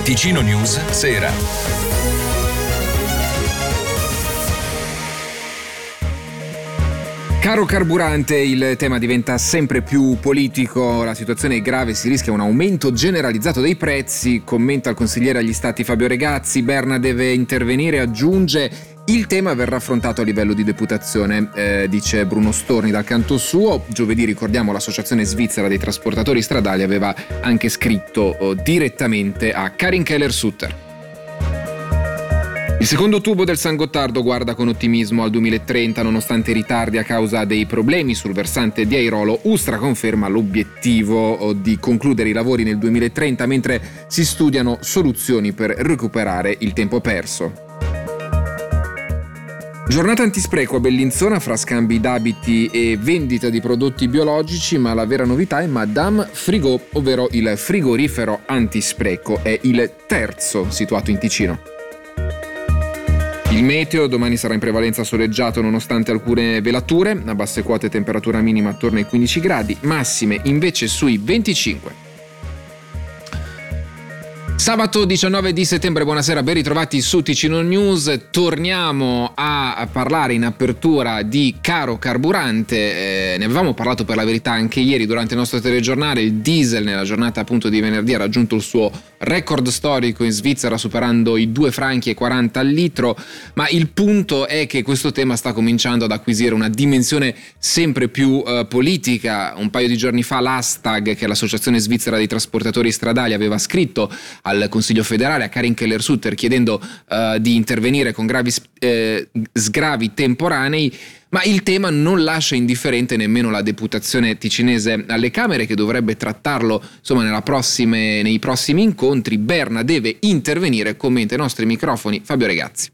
Ticino News Sera. Caro carburante, il tema diventa sempre più politico, la situazione è grave, si rischia un aumento generalizzato dei prezzi, commenta il consigliere agli stati Fabio Regazzi. Berna deve intervenire, aggiunge: il tema verrà affrontato a livello di deputazione, dice Bruno Storni dal canto suo. Giovedì, ricordiamo, l'associazione svizzera dei trasportatori stradali aveva anche scritto direttamente a Karin Keller-Sutter. Il secondo tubo del San Gottardo guarda con ottimismo al 2030 nonostante i ritardi a causa dei problemi sul versante di Airolo. Ustra conferma l'obiettivo di concludere i lavori nel 2030 mentre si studiano soluzioni per recuperare il tempo perso. Giornata antispreco a Bellinzona fra scambi d'abiti e vendita di prodotti biologici, ma la vera novità è Madame Frigo, ovvero il frigorifero antispreco. È il terzo situato in Ticino. Il meteo: domani sarà in prevalenza soleggiato nonostante alcune velature, a basse quote temperatura minima attorno ai 15 gradi, massime invece sui 25. Sabato 19 di settembre, buonasera, ben ritrovati su Ticino News. Torniamo a parlare in apertura di caro carburante, ne avevamo parlato per la verità anche ieri durante il nostro telegiornale. Il diesel nella giornata appunto di venerdì ha raggiunto il suo record storico in Svizzera, superando i 2,40 franchi al litro, ma il punto è che questo tema sta cominciando ad acquisire una dimensione sempre più politica. Un paio di giorni fa l'Hashtag, che è l'associazione svizzera dei trasportatori stradali, aveva scritto al Consiglio federale, a Karin Keller-Sutter, chiedendo di intervenire con gravi sgravi temporanei, ma il tema non lascia indifferente nemmeno la deputazione ticinese alle Camere, che dovrebbe trattarlo insomma nei prossimi incontri. Berna deve intervenire, commenta ai nostri microfoni Fabio Regazzi.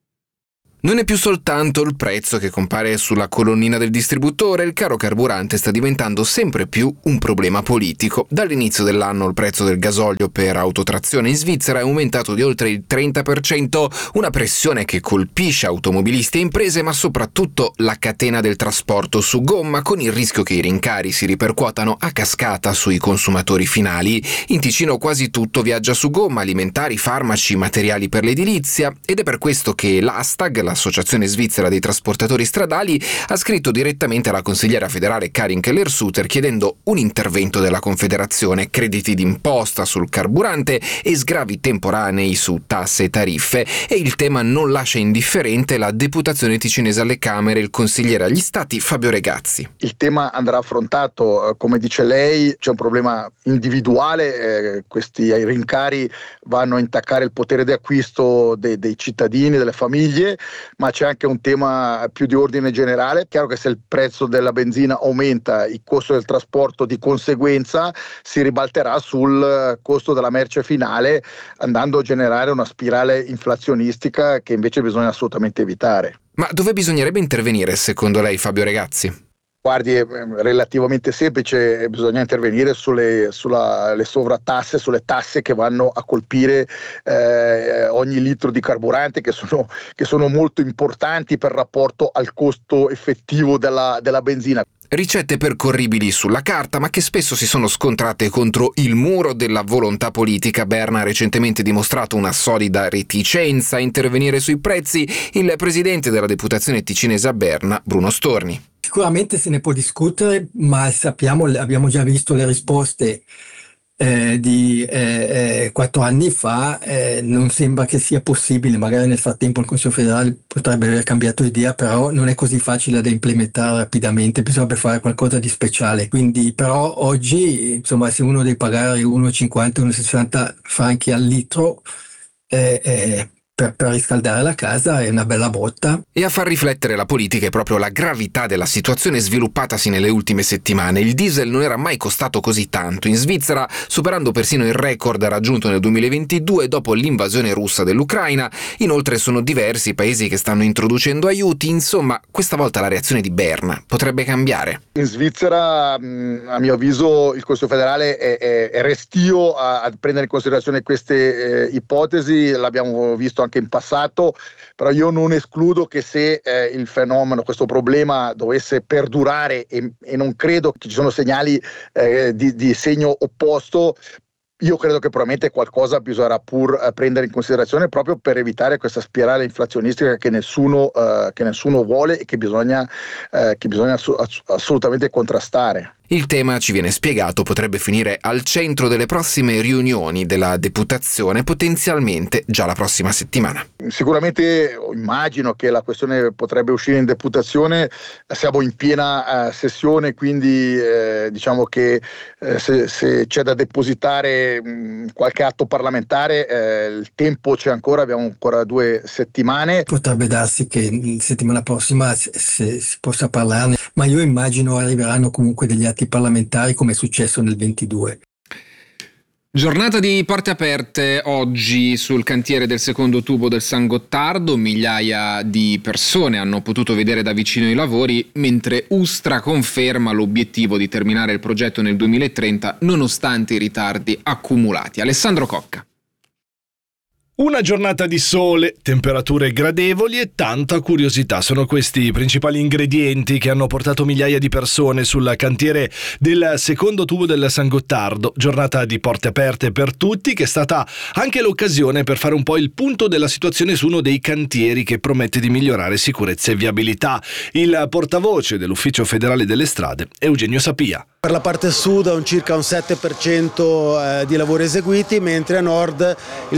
Non è più soltanto il prezzo che compare sulla colonnina del distributore, il caro carburante sta diventando sempre più un problema politico. Dall'inizio dell'anno il prezzo del gasolio per autotrazione in Svizzera è aumentato di oltre il 30%, una pressione che colpisce automobilisti e imprese, ma soprattutto la catena del trasporto su gomma, con il rischio che i rincari si ripercuotano a cascata sui consumatori finali. In Ticino quasi tutto viaggia su gomma: alimentari, farmaci, materiali per l'edilizia, ed è per questo che l'Hashtag, l'associazione svizzera dei trasportatori stradali, ha scritto direttamente alla consigliera federale Karin Keller-Sutter chiedendo un intervento della Confederazione, crediti d'imposta sul carburante e sgravi temporanei su tasse e tariffe. E il tema non lascia indifferente la deputazione ticinese alle Camere, il consigliere agli stati Fabio Regazzi. Il tema andrà affrontato, come dice lei, c'è un problema individuale, questi rincari vanno a intaccare il potere di acquisto dei cittadini, delle famiglie, ma c'è anche un tema più di ordine generale. È chiaro che se il prezzo della benzina aumenta, il costo del trasporto di conseguenza si ribalterà sul costo della merce finale, andando a generare una spirale inflazionistica che invece bisogna assolutamente evitare. Ma dove bisognerebbe intervenire secondo lei, Fabio Regazzi? Guardi, è relativamente semplice, bisogna intervenire sulle sovrattasse, sulle tasse che vanno a colpire ogni litro di carburante, che sono molto importanti per rapporto al costo effettivo della benzina. Ricette percorribili sulla carta, ma che spesso si sono scontrate contro il muro della volontà politica. Berna ha recentemente dimostrato una solida reticenza a intervenire sui prezzi. Il presidente della deputazione ticinese a Berna, Bruno Storni. Sicuramente se ne può discutere, ma abbiamo già visto le risposte di 4 anni fa. Non sembra che sia possibile. Magari nel frattempo il Consiglio federale potrebbe aver cambiato idea, però non è così facile da implementare rapidamente, bisognerebbe fare qualcosa di speciale. Quindi però oggi, insomma, se uno deve pagare 1,50, 1,60 franchi al litro per riscaldare la casa è una bella botta. E a far riflettere la politica è proprio la gravità della situazione sviluppatasi nelle ultime settimane. Il diesel non era mai costato così tanto in Svizzera, superando persino il record raggiunto nel 2022 dopo l'invasione russa dell'Ucraina. Inoltre sono diversi i paesi che stanno introducendo aiuti. Insomma, questa volta la reazione di Berna potrebbe cambiare. In Svizzera, a mio avviso, il Consiglio federale è restio a prendere in considerazione queste ipotesi. L'abbiamo visto anche in passato, però io non escludo che se il fenomeno, questo problema dovesse perdurare, e non credo che ci sono segnali di segno opposto, Io credo che probabilmente qualcosa bisognerà pur prendere in considerazione proprio per evitare questa spirale inflazionistica che nessuno vuole e che bisogna assolutamente contrastare. Il tema, ci viene spiegato, potrebbe finire al centro delle prossime riunioni della deputazione, potenzialmente già la prossima settimana. Sicuramente immagino che la questione potrebbe uscire in deputazione, siamo in piena sessione, quindi diciamo che se c'è da depositare qualche atto parlamentare, il tempo c'è ancora, abbiamo ancora 2 settimane. Potrebbe darsi che settimana prossima si possa parlarne, ma io immagino arriveranno comunque degli atti parlamentari come è successo nel 22. Giornata di porte aperte oggi sul cantiere del secondo tubo del San Gottardo, migliaia di persone hanno potuto vedere da vicino i lavori, mentre Ustra conferma l'obiettivo di terminare il progetto nel 2030 nonostante i ritardi accumulati. Alessandro Cocca. Una giornata di sole, temperature gradevoli e tanta curiosità. Sono questi i principali ingredienti che hanno portato migliaia di persone sul cantiere del secondo tubo del San Gottardo. Giornata di porte aperte per tutti, che è stata anche l'occasione per fare un po' il punto della situazione su uno dei cantieri che promette di migliorare sicurezza e viabilità. Il portavoce dell'Ufficio Federale delle Strade, Eugenio Sapia. Per la parte sud circa un 7% di lavori eseguiti, mentre a nord il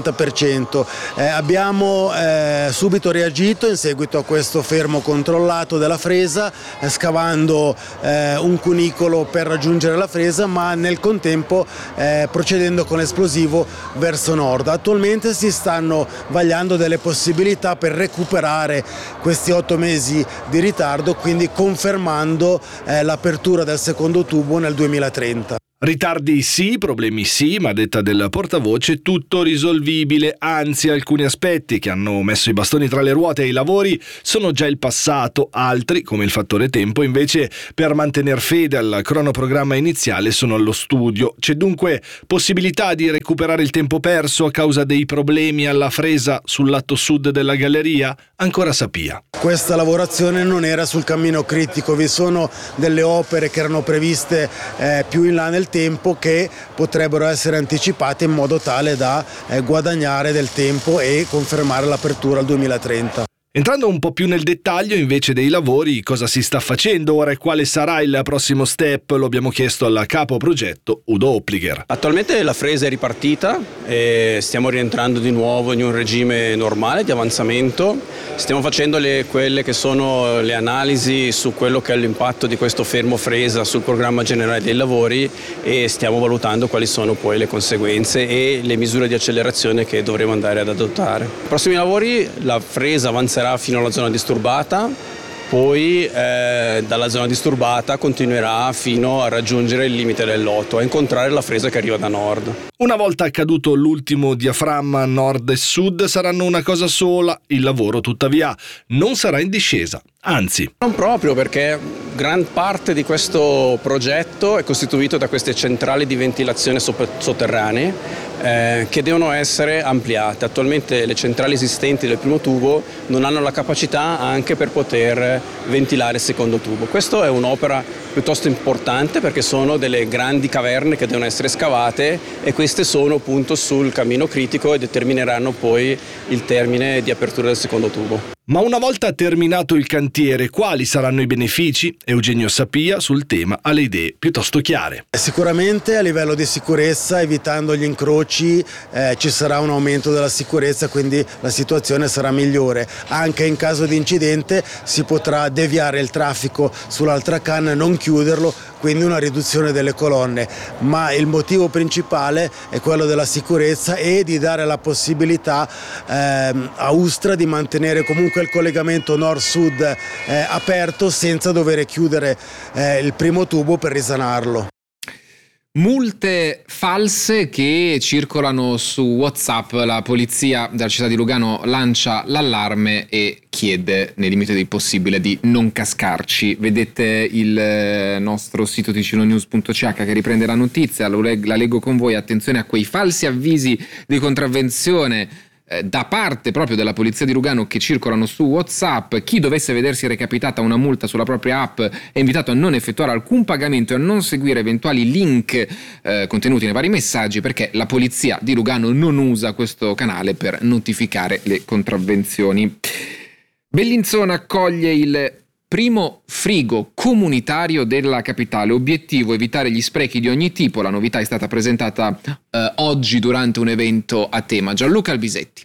60%. Abbiamo subito reagito in seguito a questo fermo controllato della fresa, scavando un cunicolo per raggiungere la fresa, ma nel contempo procedendo con l'esplosivo verso nord. Attualmente si stanno vagliando delle possibilità per recuperare questi 8 mesi di ritardo, quindi confermando l'apertura del secondo tubo nel 2030. Ritardi sì, problemi sì, ma a detta del portavoce tutto risolvibile, anzi alcuni aspetti che hanno messo i bastoni tra le ruote ai lavori sono già il passato, altri, come il fattore tempo, invece per mantenere fede al cronoprogramma iniziale sono allo studio. C'è dunque possibilità di recuperare il tempo perso a causa dei problemi alla fresa sul lato sud della galleria? Ancora Sapia. Questa lavorazione non era sul cammino critico, vi sono delle opere che erano previste più in là nel tempo che potrebbero essere anticipate in modo tale da guadagnare del tempo e confermare l'apertura al 2030. Entrando un po' più nel dettaglio invece dei lavori, cosa si sta facendo ora e quale sarà il prossimo step, lo abbiamo chiesto al capo progetto Udo Opliger. Attualmente la fresa è ripartita e stiamo rientrando di nuovo in un regime normale di avanzamento. Stiamo facendo quelle che sono le analisi su quello che è l'impatto di questo fermo fresa sul programma generale dei lavori e stiamo valutando quali sono poi le conseguenze e le misure di accelerazione che dovremo andare ad adottare. I prossimi lavori, la fresa avanzerà fino alla zona disturbata, poi dalla zona disturbata continuerà fino a raggiungere il limite del lotto, a incontrare la fresa che arriva da nord. Una volta accaduto l'ultimo diaframma nord e sud saranno una cosa sola, il lavoro tuttavia non sarà in discesa, anzi. Non proprio, perché gran parte di questo progetto è costituito da queste centrali di ventilazione sotterranee che devono essere ampliate. Attualmente le centrali esistenti del primo tubo non hanno la capacità anche per poter ventilare il secondo tubo. Questa è un'opera piuttosto importante perché sono delle grandi caverne che devono essere scavate e queste sono appunto sul cammino critico e determineranno poi il termine di apertura del secondo tubo. Ma una volta terminato il cantiere, quali saranno i benefici? Eugenio Sapia sul tema ha le idee piuttosto chiare. Sicuramente a livello di sicurezza, evitando gli incroci, ci sarà un aumento della sicurezza, quindi la situazione sarà migliore. Anche in caso di incidente si potrà deviare il traffico sull'altra canna e non chiuderlo, quindi una riduzione delle colonne. Ma il motivo principale è quello della sicurezza e di dare la possibilità a Ustra di mantenere comunque il collegamento nord-sud aperto senza dover chiudere il primo tubo per risanarlo. Multe false che circolano su WhatsApp. La polizia della città di Lugano lancia l'allarme e chiede, nei limiti del possibile, di non cascarci. Vedete il nostro sito ticinonews.ch che riprende la notizia, la leggo con voi. Attenzione a quei falsi avvisi di contravvenzione da parte proprio della polizia di Lugano che circolano su WhatsApp. Chi dovesse vedersi recapitata una multa sulla propria app è invitato a non effettuare alcun pagamento e a non seguire eventuali link contenuti nei vari messaggi, perché la polizia di Lugano non usa questo canale per notificare le contravvenzioni. Bellinzona accoglie il primo frigo comunitario della capitale. Obiettivo: evitare gli sprechi di ogni tipo. La novità è stata presentata oggi durante un evento a tema. Gianluca Albisetti.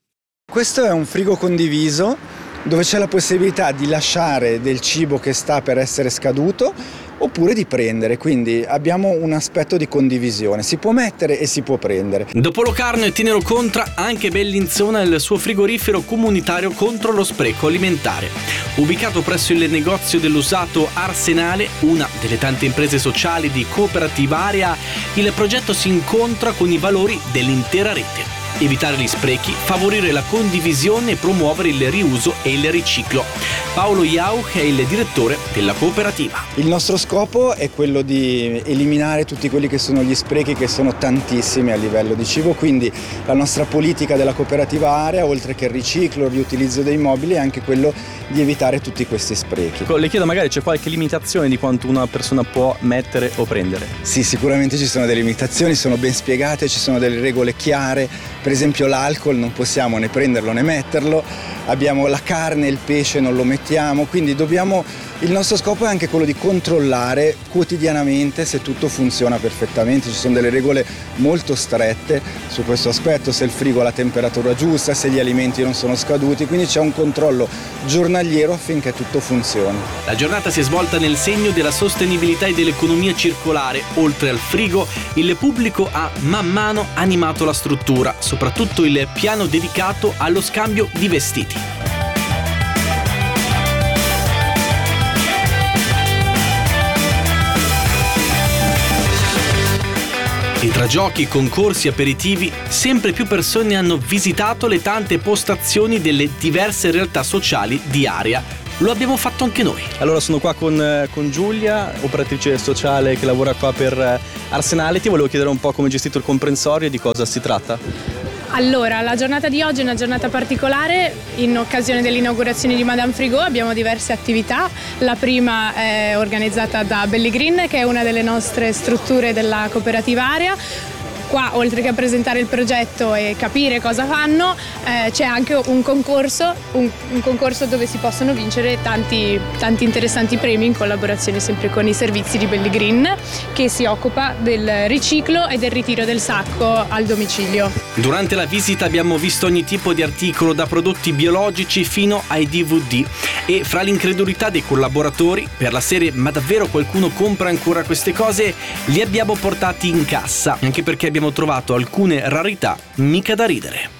Questo è un frigo condiviso dove c'è la possibilità di lasciare del cibo che sta per essere scaduto oppure di prendere, quindi abbiamo un aspetto di condivisione, si può mettere e si può prendere. Dopo Locarno e Tenero Contra, anche Bellinzona ha il suo frigorifero comunitario contro lo spreco alimentare. Ubicato presso il negozio dell'usato Arsenale, una delle tante imprese sociali di Cooperativa Area, il progetto si incontra con i valori dell'intera rete. Evitare gli sprechi, favorire la condivisione e promuovere il riuso e il riciclo. Paolo Jauch è il direttore della cooperativa. Il nostro scopo è quello di eliminare tutti quelli che sono gli sprechi, che sono tantissimi a livello di cibo, quindi la nostra politica della cooperativa Area, oltre che il riciclo, il riutilizzo dei mobili, è anche quello di evitare tutti questi sprechi. Le chiedo, magari c'è qualche limitazione di quanto una persona può mettere o prendere? Sì, sicuramente ci sono delle limitazioni, sono ben spiegate, ci sono delle regole chiare. Per esempio l'alcol non possiamo né prenderlo né metterlo, abbiamo la carne e il pesce non lo mettiamo, quindi il nostro scopo è anche quello di controllare quotidianamente se tutto funziona perfettamente. Ci sono delle regole molto strette su questo aspetto, se il frigo ha la temperatura giusta, se gli alimenti non sono scaduti, quindi c'è un controllo giornaliero affinché tutto funzioni. La giornata si è svolta nel segno della sostenibilità e dell'economia circolare. Oltre al frigo, il pubblico ha man mano animato la struttura, soprattutto il piano dedicato allo scambio di vestiti. E tra giochi, concorsi, aperitivi, sempre più persone hanno visitato le tante postazioni delle diverse realtà sociali di Area. Lo abbiamo fatto anche noi. Allora sono qua con Giulia, operatrice sociale che lavora qua per Arsenale. Ti volevo chiedere un po' come hai gestito il comprensorio e di cosa si tratta. Allora, la giornata di oggi è una giornata particolare. In occasione dell'inaugurazione di Madame Frigo abbiamo diverse attività. La prima è organizzata da Belly Green, che è una delle nostre strutture della cooperativa Area. Qua, oltre che a presentare il progetto e capire cosa fanno, c'è anche un concorso dove si possono vincere tanti interessanti premi in collaborazione sempre con i servizi di Belly Green, che si occupa del riciclo e del ritiro del sacco al domicilio. Durante la visita abbiamo visto ogni tipo di articolo, da prodotti biologici fino ai DVD, e fra l'incredulità dei collaboratori per la serie "ma davvero qualcuno compra ancora queste cose?", li abbiamo portati in cassa, anche perché abbiamo trovato alcune rarità mica da ridere.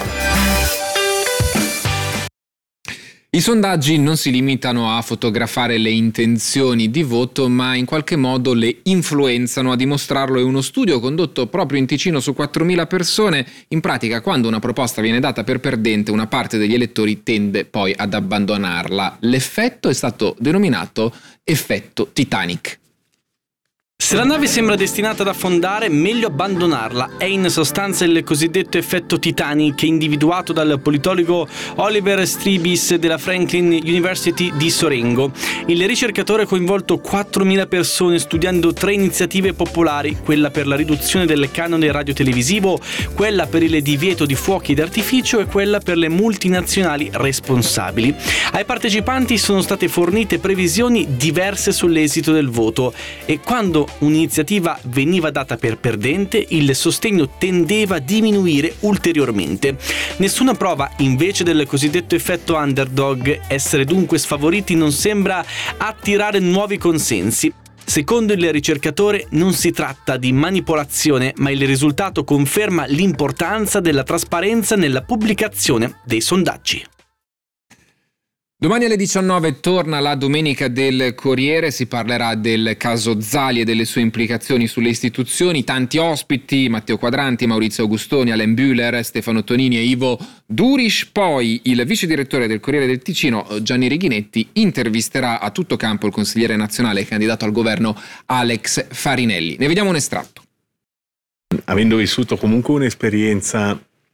I sondaggi non si limitano a fotografare le intenzioni di voto, ma in qualche modo le influenzano. A dimostrarlo è uno studio condotto proprio in Ticino su 4.000 persone. In pratica, quando una proposta viene data per perdente, una parte degli elettori tende poi ad abbandonarla. L'effetto è stato denominato effetto Titanic. Se la nave sembra destinata ad affondare, meglio abbandonarla. È in sostanza il cosiddetto effetto Titanic, individuato dal politologo Oliver Stribis della Franklin University di Sorengo. Il ricercatore ha coinvolto 4.000 persone studiando 3 iniziative popolari: quella per la riduzione del canone radiotelevisivo, quella per il divieto di fuochi d'artificio e quella per le multinazionali responsabili. Ai partecipanti sono state fornite previsioni diverse sull'esito del voto, e quando un'iniziativa veniva data per perdente, il sostegno tendeva a diminuire ulteriormente. Nessuna prova invece del cosiddetto effetto underdog. Essere dunque sfavoriti non sembra attirare nuovi consensi. Secondo il ricercatore non si tratta di manipolazione, ma il risultato conferma l'importanza della trasparenza nella pubblicazione dei sondaggi. Domani alle 19 torna la Domenica del Corriere, si parlerà del caso Zali e delle sue implicazioni sulle istituzioni. Tanti ospiti: Matteo Quadranti, Maurizio Augustoni, Alain Bühler, Stefano Tonini e Ivo Durish. Poi il vice direttore del Corriere del Ticino, Gianni Righinetti, intervisterà a tutto campo il consigliere nazionale e candidato al governo Alex Farinelli. Ne vediamo un estratto. Avendo vissuto comunque un'esperienza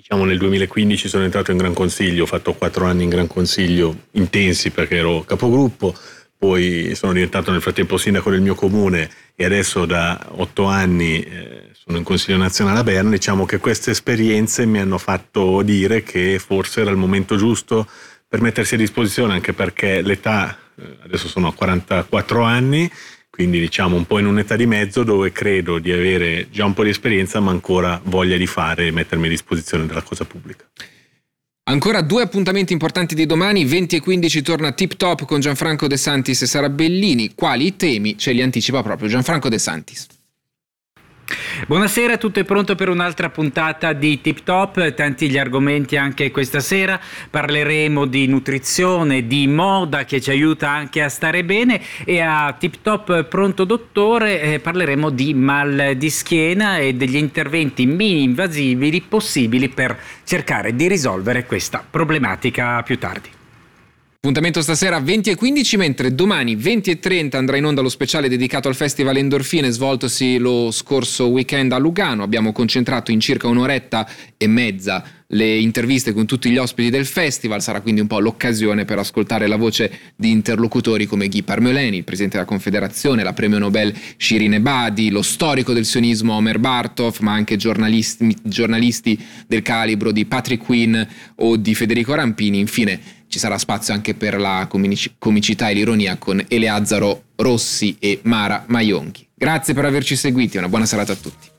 diciamo nel 2015 sono entrato in Gran Consiglio, ho fatto 4 anni in Gran Consiglio intensi perché ero capogruppo, poi sono diventato nel frattempo sindaco del mio comune e adesso da 8 anni sono in Consiglio nazionale a Berna. Diciamo che queste esperienze mi hanno fatto dire che forse era il momento giusto per mettersi a disposizione, anche perché l'età, adesso sono a 44 anni, quindi diciamo un po' in un'età di mezzo dove credo di avere già un po' di esperienza ma ancora voglia di fare e mettermi a disposizione della cosa pubblica. Ancora 2 appuntamenti importanti di domani, 20 e 15 torna Tip Top con Gianfranco De Santis e Sara Bellini. Quali i temi? Ce li anticipa proprio Gianfranco De Santis. Buonasera, tutto è pronto per un'altra puntata di Tip Top, tanti gli argomenti anche questa sera. Parleremo di nutrizione, di moda che ci aiuta anche a stare bene, e a Tip Top Pronto Dottore parleremo di mal di schiena e degli interventi mini-invasivi possibili per cercare di risolvere questa problematica più tardi. Appuntamento stasera 20 e 15, mentre domani 20 e 30 andrà in onda lo speciale dedicato al Festival Endorfine svoltosi lo scorso weekend a Lugano. Abbiamo concentrato in circa un'oretta e mezza le interviste con tutti gli ospiti del festival. Sarà quindi un po' l'occasione per ascoltare la voce di interlocutori come Guy Parmeleni, il presidente della Confederazione, la premio Nobel Shirin Ebadi, lo storico del sionismo Omer Bartov, ma anche giornalisti del calibro di Patrick Quinn o di Federico Rampini. Infine ci sarà spazio anche per la comicità e l'ironia con Eleazzaro Rossi e Mara Maionchi. Grazie per averci seguiti, una buona serata a tutti.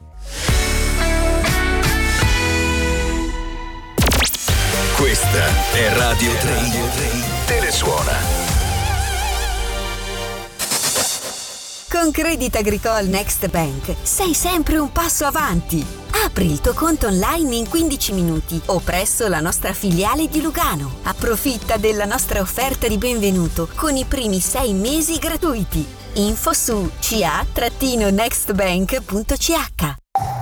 Questa è Radio 3. Telesuona. Con Crédit Agricole Next Bank sei sempre un passo avanti. Apri il tuo conto online in 15 minuti o presso la nostra filiale di Lugano. Approfitta della nostra offerta di benvenuto con i primi 6 mesi gratuiti. Info su ca-nextbank.ch.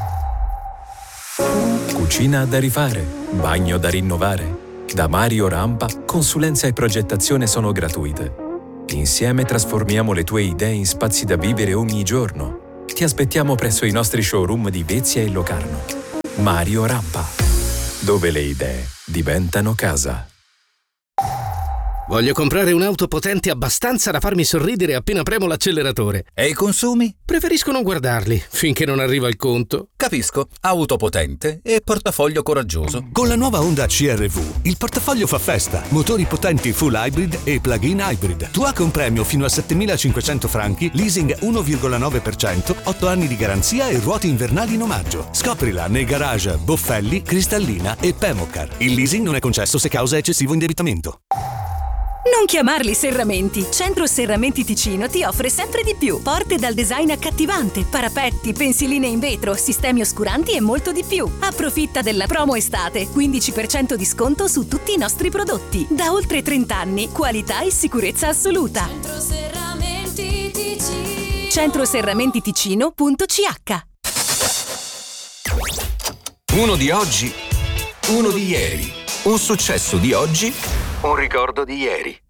Cucina da rifare, bagno da rinnovare. Da Mario Rampa, consulenza e progettazione sono gratuite. Insieme trasformiamo le tue idee in spazi da vivere ogni giorno. Ti aspettiamo presso i nostri showroom di Vezia e Locarno. Mario Rampa, dove le idee diventano casa. Voglio comprare un'auto potente abbastanza da farmi sorridere appena premo l'acceleratore. E i consumi? Preferisco non guardarli, finché non arriva il conto. Capisco. Auto potente e portafoglio coraggioso. Con la nuova Honda CR-V, il portafoglio fa festa. Motori potenti full hybrid e plug-in hybrid. Tu con premio fino a 7.500 franchi, leasing 1,9%, 8 anni di garanzia e ruote invernali in omaggio. Scoprila nei garage Boffelli, Cristallina e Pemocar. Il leasing non è concesso se causa eccessivo indebitamento. Non chiamarli serramenti. Centro Serramenti Ticino ti offre sempre di più. Porte dal design accattivante, parapetti, pensiline in vetro, sistemi oscuranti e molto di più. Approfitta della promo estate. 15% di sconto su tutti i nostri prodotti. Da oltre 30 anni, qualità e sicurezza assoluta. Centroserramentiticino.ch. Uno di oggi, uno di ieri. Un successo di oggi, un ricordo di ieri.